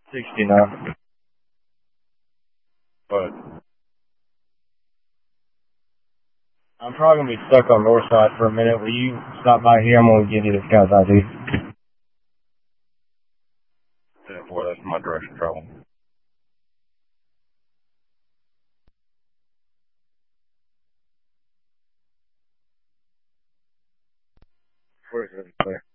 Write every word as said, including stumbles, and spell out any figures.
sixty-nine. But I'm probably gonna be stuck on Northside for a minute. Will you stop by here? I'm gonna give you this guy's I D. Boy, that's my direction of travel. Where is it? There.